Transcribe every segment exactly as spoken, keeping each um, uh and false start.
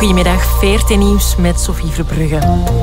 Goedemiddag, V R T Nieuws met Sophie Verbrugge.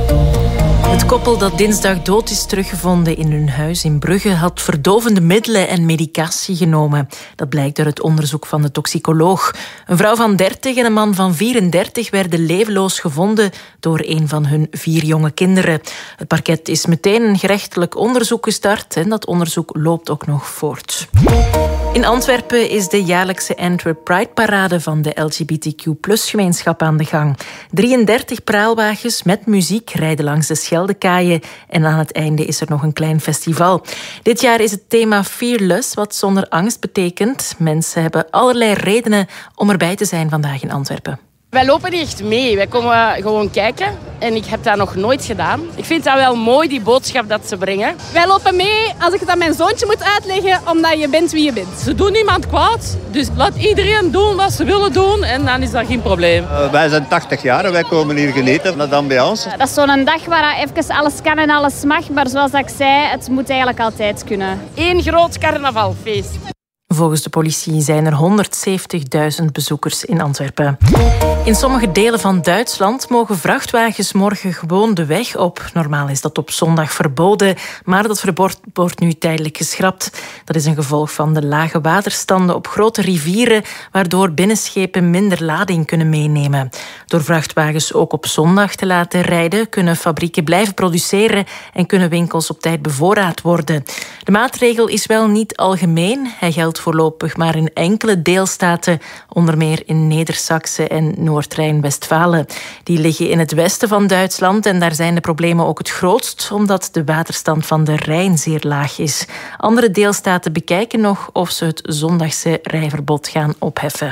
Het koppel dat dinsdag dood is teruggevonden in hun huis in Brugge had verdovende middelen en medicatie genomen. Dat blijkt uit het onderzoek van de toxicoloog. Een vrouw van dertig en een man van vierendertig werden levenloos gevonden door een van hun vier jonge kinderen. Het parket is meteen een gerechtelijk onderzoek gestart en dat onderzoek loopt ook nog voort. In Antwerpen is de jaarlijkse Antwerp Pride-parade van de L G B T Q plus gemeenschap aan de gang. drieëndertig praalwagens met muziek rijden langs de Scheldekaaien en aan het einde is er nog een klein festival. Dit jaar is het thema Fearless, wat zonder angst betekent. Mensen hebben allerlei redenen om erbij te zijn vandaag in Antwerpen. Wij lopen niet echt mee. Wij komen gewoon kijken. En ik heb dat nog nooit gedaan. Ik vind dat wel mooi, die boodschap dat ze brengen. Wij lopen mee, als ik het aan mijn zoontje moet uitleggen, omdat je bent wie je bent. Ze doen niemand kwaad. Dus laat iedereen doen wat ze willen doen en dan is dat geen probleem. Uh, wij zijn tachtig jaar en wij komen hier genieten van de ambiance. Dat is zo'n dag waar even alles kan en alles mag. Maar zoals ik zei, het moet eigenlijk altijd kunnen. Eén groot carnavalfeest. Volgens de politie zijn er honderdzeventigduizend bezoekers in Antwerpen. In sommige delen van Duitsland mogen vrachtwagens morgen gewoon de weg op. Normaal is dat op zondag verboden, maar dat verbod wordt nu tijdelijk geschrapt. Dat is een gevolg van de lage waterstanden op grote rivieren, waardoor binnenschepen minder lading kunnen meenemen. Door vrachtwagens ook op zondag te laten rijden, kunnen fabrieken blijven produceren en kunnen winkels op tijd bevoorraad worden. De maatregel is wel niet algemeen. Hij geldt voorlopig maar in enkele deelstaten, onder meer in Neder-Saxe en Noord-Rijn-Westfalen. Die liggen in het westen van Duitsland en daar zijn de problemen ook het grootst, omdat de waterstand van de Rijn zeer laag is. Andere deelstaten bekijken nog of ze het zondagse rijverbod gaan opheffen.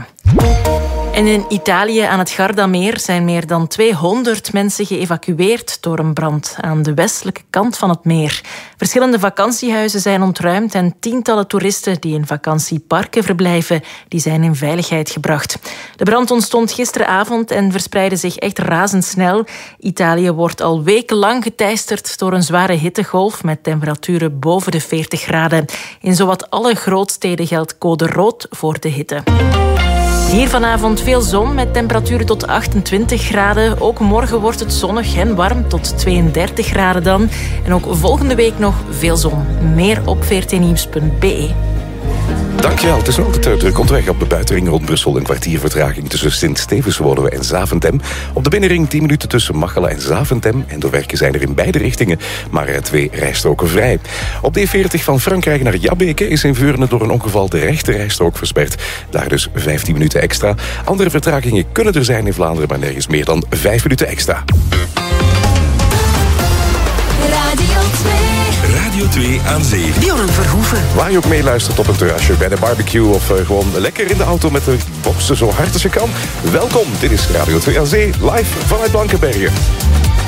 En in Italië aan het Gardameer zijn meer dan tweehonderd mensen geëvacueerd door een brand aan de westelijke kant van het meer. Verschillende vakantiehuizen zijn ontruimd en tientallen toeristen die in vakantieparken verblijven, die zijn in veiligheid gebracht. De brand ontstond gisteravond en verspreidde zich echt razendsnel. Italië wordt al wekenlang geteisterd door een zware hittegolf met temperaturen boven de veertig graden. In zowat alle grootsteden geldt code rood voor de hitte. Hier vanavond veel zon met temperaturen tot achtentwintig graden. Ook morgen wordt het zonnig en warm tot tweeëndertig graden dan. En ook volgende week nog veel zon. Meer op v r t nieuws punt b e. Dankjewel. Het is nog altijd druk onderweg op de buitenring rond Brussel. Een kwartier vertraging tussen Sint-Stevenswoluwe en Zaventem. Op de binnenring tien minuten tussen Machelen en Zaventem. En doorwerken zijn er in beide richtingen, maar twee rijstroken vrij. Op de E veertig van Frankrijk naar Jabbeke is in Veurne door een ongeval de rechte rijstrook versperd. Daar dus vijftien minuten extra. Andere vertragingen kunnen er zijn in Vlaanderen, maar nergens meer dan vijf minuten extra. Radio twee aan zee. Dionne Verhoeven. Waar je ook meeluistert op een terrasje, bij de barbecue of uh, gewoon lekker in de auto met de boksen zo hard als je kan. Welkom, dit is Radio twee aan zee, live vanuit Blankenbergen.